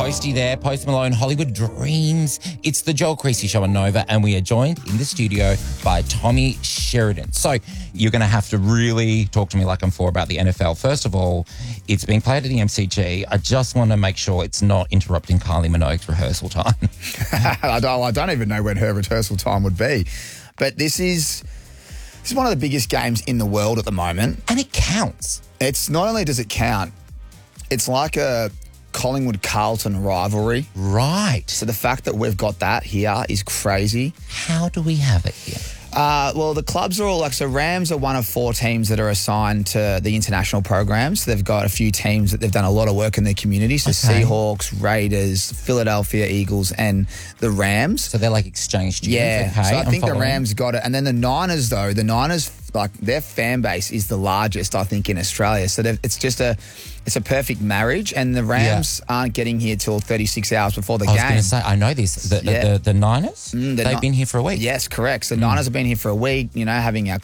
Posty there, Post Malone, Hollywood Dreams. It's the Joel Creasy Show on Nova, and we are joined in the studio by Tommy Sheridan. So you're going to have to really talk to me like I'm for about the NFL. First of all, it's being played at the MCG. I just want to make sure it's not interrupting Kylie Minogue's rehearsal time. I don't even know when her rehearsal time would be. But this is one of the biggest games in the world at the moment. And it counts. It's not only does it count, it's like a Collingwood-Carlton rivalry. Right. So the fact that we've got that here is crazy. How do we have it here? Well, the clubs are all so Rams are one of 4 teams that are assigned to the international programs. They've got a few teams that they've done a lot of work in their communities. So Seahawks, Raiders, Philadelphia Eagles, and the Rams. So they're like exchange students. Yeah. Okay, so I think the following. Rams got it. And then the Niners, like their fan base is the largest, I think, in Australia. So it's a perfect marriage. And the Rams aren't getting here till 36 hours before the game. I was going to say, I know this. The Niners, they've been here for a week. Yes, correct. So Niners have been here for a week, having our